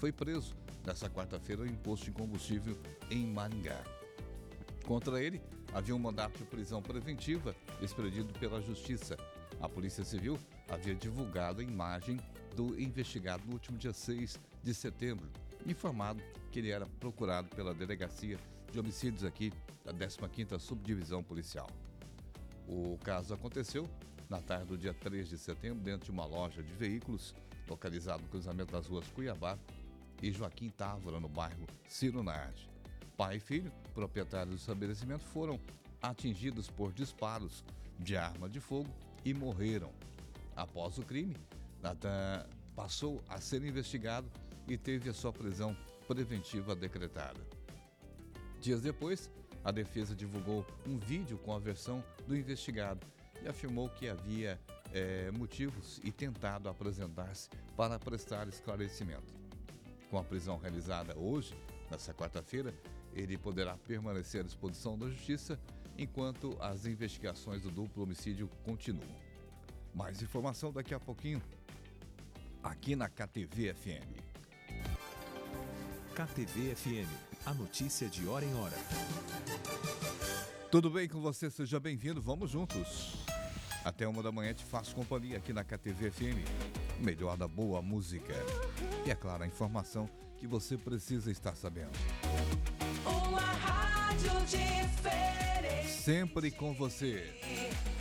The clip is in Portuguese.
foi preso nesta quarta-feira em posto de combustível em Maringá. Contra ele, havia um mandato de prisão preventiva expedido pela Justiça. A Polícia Civil havia divulgado a imagem do investigado no último dia 6 de setembro, informado que ele era procurado pela Delegacia de Homicídios aqui da 15ª Subdivisão Policial. O caso aconteceu na tarde do dia 3 de setembro, dentro de uma loja de veículos, localizado no cruzamento das ruas Cuiabá e Joaquim Távora, no bairro Ciro Nardi. Pai e filho, proprietários do estabelecimento, foram atingidos por disparos de arma de fogo e morreram. Após o crime, Natan passou a ser investigado e teve a sua prisão preventiva decretada. Dias depois, a defesa divulgou um vídeo com a versão do investigado e afirmou que havia motivos e tentado apresentar-se para prestar esclarecimento. Com a prisão realizada hoje, nesta quarta-feira, ele poderá permanecer à disposição da Justiça enquanto as investigações do duplo homicídio continuam. Mais informação daqui a pouquinho, aqui na KTV-FM. KTV-FM, a notícia de hora em hora. Tudo bem com você? Seja bem-vindo, vamos juntos. Até 1 da manhã te faço companhia aqui na KTV-FM, o melhor da boa música. E é claro, a informação que você precisa estar sabendo. Uma rádio diferente. Sempre com você.